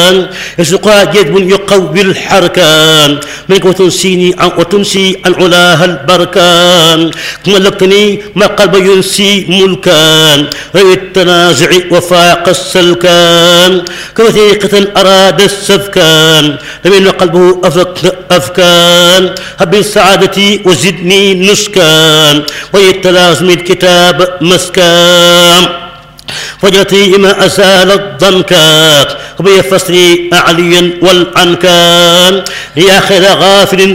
الأركان يسقها جذب يقوي الحركان منك وتنسي عن علاها البركان ملكتني ما قلب ينسي ملكان غير التنازع وفاق السلكان كوثيقة أراد السفكان لمن قلبه أفكان هب السعادة وزدني نسكان ويتلازم الكتاب مسكان فجرتي ما أزال الضنكات وبي فصلي أعليا والعنكان يا خير غافل